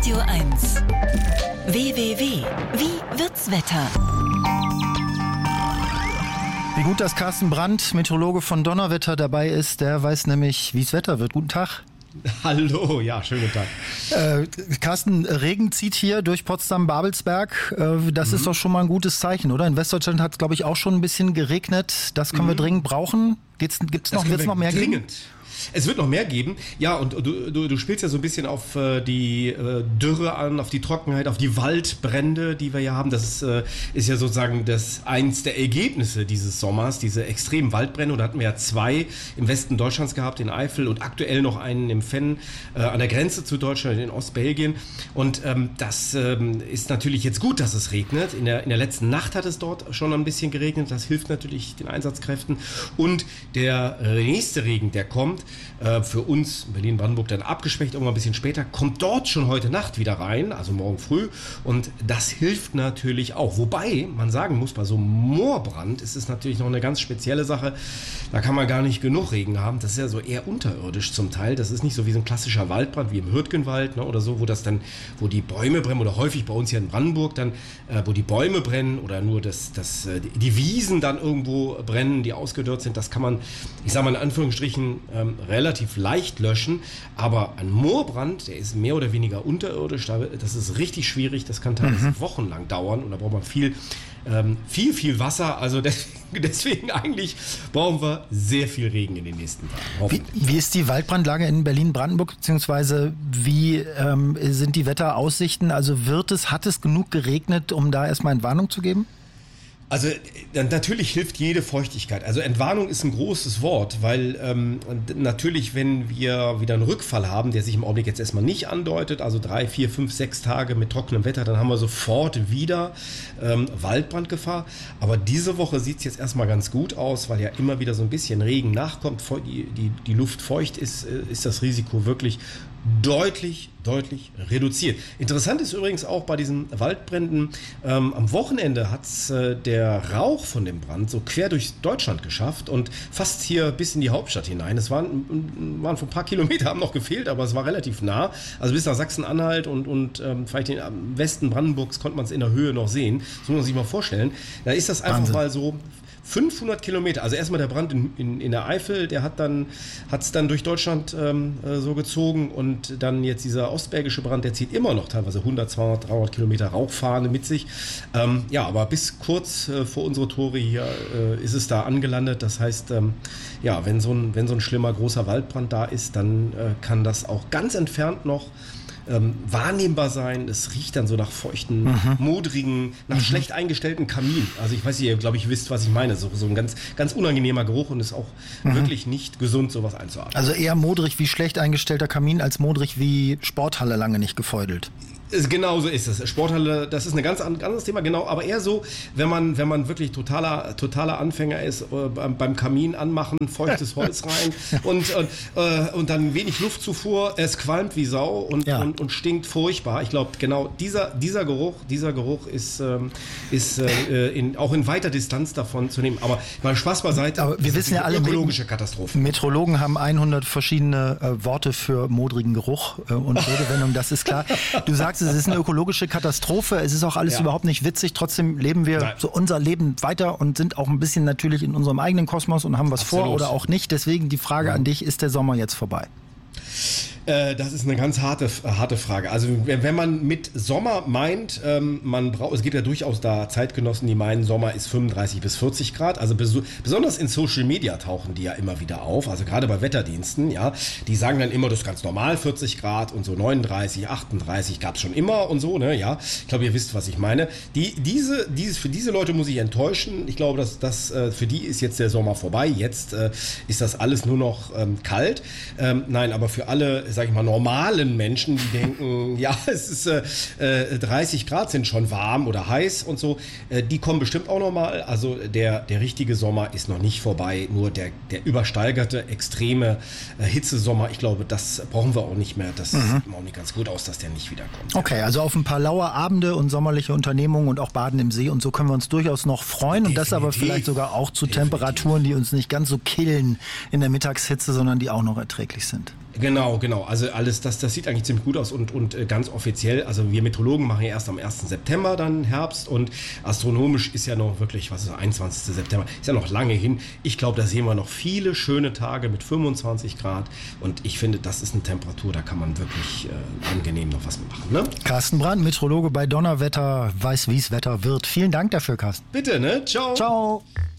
Radio 1. www. Wie wird's Wetter? Wie gut, dass Carsten Brandt, Meteorologe von Donnerwetter, dabei ist. Der weiß nämlich, wie es Wetter wird. Guten Tag. Hallo, ja, schönen guten Tag. Carsten, Regen zieht hier durch Potsdam-Babelsberg. Das ist doch schon mal ein gutes Zeichen, oder? In Westdeutschland hat es, glaube ich, auch schon ein bisschen geregnet. Das können wir dringend brauchen. Wird es noch mehr geben? Es wird noch mehr geben. Ja, und du spielst ja so ein bisschen auf die Dürre an, auf die Trockenheit, auf die Waldbrände, die wir ja haben. Das ist ja sozusagen eins der Ergebnisse dieses Sommers, diese extremen Waldbrände. Und da hatten wir ja 2 im Westen Deutschlands gehabt, in Eifel, und aktuell noch einen im Venn an der Grenze zu Deutschland, in Ostbelgien. Und das ist natürlich jetzt gut, dass es regnet. In der letzten Nacht hat es dort schon ein bisschen geregnet. Das hilft natürlich den Einsatzkräften. Und der nächste Regen, der kommt, für uns in Berlin-Brandenburg dann abgeschwächt, irgendwann ein bisschen später, kommt dort schon heute Nacht wieder rein, also morgen früh, und das hilft natürlich auch. Wobei man sagen muss, bei so einem Moorbrand ist es natürlich noch eine ganz spezielle Sache, da kann man gar nicht genug Regen haben, das ist ja so eher unterirdisch zum Teil, das ist nicht so wie so ein klassischer Waldbrand, wie im Hürtgenwald, ne, oder so, wo die Bäume brennen, oder häufig bei uns hier in Brandenburg dann, wo die Bäume brennen oder nur die Wiesen dann irgendwo brennen, die ausgedörrt sind, das kann man, ich sage mal in Anführungsstrichen, relativ leicht löschen, aber ein Moorbrand, der ist mehr oder weniger unterirdisch, das ist richtig schwierig, das kann teilweise wochenlang dauern und da braucht man viel Wasser, also deswegen eigentlich brauchen wir sehr viel Regen in den nächsten Tagen. Wie ist die Waldbrandlage in Berlin-Brandenburg, beziehungsweise wie sind die Wetteraussichten, also hat es genug geregnet, um da erstmal Entwarnung zu geben? Also natürlich hilft jede Feuchtigkeit. Also Entwarnung ist ein großes Wort, weil natürlich, wenn wir wieder einen Rückfall haben, der sich im Augenblick jetzt erstmal nicht andeutet, also 3, 4, 5, 6 Tage mit trockenem Wetter, dann haben wir sofort wieder Waldbrandgefahr. Aber diese Woche sieht es jetzt erstmal ganz gut aus, weil ja immer wieder so ein bisschen Regen nachkommt, die Luft feucht ist das Risiko wirklich deutlich reduziert. Interessant ist übrigens auch bei diesen Waldbränden, am Wochenende hat der Rauch von dem Brand so quer durch Deutschland geschafft und fast hier bis in die Hauptstadt hinein. Es waren vor ein paar Kilometer, haben noch gefehlt, aber es war relativ nah. Also bis nach Sachsen-Anhalt und vielleicht im Westen Brandenburgs konnte man es in der Höhe noch sehen. Das muss man sich mal vorstellen. Da ist das einfach Wahnsinn. Mal so 500 Kilometer, also erstmal der Brand in der Eifel, der hat es dann durch Deutschland so gezogen, und dann jetzt dieser ostbergische Brand, der zieht immer noch teilweise 100, 200, 300 Kilometer Rauchfahne mit sich. Ja, aber bis kurz vor unsere Tore hier ist es da angelandet. Das heißt, ja, wenn so ein schlimmer großer Waldbrand da ist, dann kann das auch ganz entfernt noch wahrnehmbar sein. Es riecht dann so nach feuchten, modrigen, nach schlecht eingestellten Kamin. Also ich weiß nicht, ihr glaube ich wisst, was ich meine. So ein ganz, ganz unangenehmer Geruch, und ist auch wirklich nicht gesund, sowas einzuatmen. Also eher modrig wie schlecht eingestellter Kamin, als modrig wie Sporthalle lange nicht gefeudelt. Genau so ist es. Sporthalle, das ist ein ganz anderes Thema, genau, aber eher so, wenn man wirklich totaler Anfänger ist, beim Kamin anmachen, feuchtes Holz rein und dann wenig Luftzufuhr, es qualmt wie Sau und stinkt furchtbar. Ich glaube, genau dieser Geruch ist auch in weiter Distanz davon zu nehmen. Aber mal Spaß beiseite, aber wir wissen ja alle, ökologische Katastrophe. Meteorologen haben 100 verschiedene Worte für modrigen Geruch und Redewendung, das ist klar. Du sagst, es ist eine ökologische Katastrophe, es ist auch alles überhaupt nicht witzig, trotzdem leben wir so unser Leben weiter und sind auch ein bisschen natürlich in unserem eigenen Kosmos und haben was vor oder auch nicht. Deswegen die Frage an dich, ist der Sommer jetzt vorbei? Das ist eine ganz harte Frage. Also wenn man mit Sommer meint, es gibt ja durchaus da Zeitgenossen, die meinen, Sommer ist 35 bis 40 Grad. Also besonders in Social Media tauchen die ja immer wieder auf. Also gerade bei Wetterdiensten, ja, die sagen dann immer, das ist ganz normal 40 Grad und so 39, 38 gab es schon immer und so, ne, ja. Ich glaube, ihr wisst, was ich meine. Für diese Leute muss ich enttäuschen. Ich glaube, dass für die ist jetzt der Sommer vorbei. Jetzt ist das alles nur noch kalt. Nein, aber für alle, sag ich mal, normalen Menschen, die denken, ja, es ist 30 Grad sind schon warm oder heiß und so, die kommen bestimmt auch nochmal. Also der richtige Sommer ist noch nicht vorbei, nur der übersteigerte, extreme Hitzesommer, ich glaube, das brauchen wir auch nicht mehr. Das sieht auch nicht ganz gut aus, dass der nicht wiederkommt. Okay, also auf ein paar laue Abende und sommerliche Unternehmungen und auch Baden im See und so können wir uns durchaus noch freuen. Definitiv. Und das aber vielleicht sogar auch zu Temperaturen, die uns nicht ganz so killen in der Mittagshitze, sondern die auch noch erträglich sind. Genau. Also alles, das sieht eigentlich ziemlich gut aus und ganz offiziell. Also wir Meteorologen machen ja erst am 1. September dann Herbst und astronomisch ist ja noch wirklich, 21. September, ist ja noch lange hin. Ich glaube, da sehen wir noch viele schöne Tage mit 25 Grad und ich finde, das ist eine Temperatur, da kann man wirklich angenehm noch was machen. Ne? Carsten Brandt, Meteorologe bei Donnerwetter, weiß, wie es Wetter wird. Vielen Dank dafür, Carsten. Bitte, ne? Ciao. Ciao.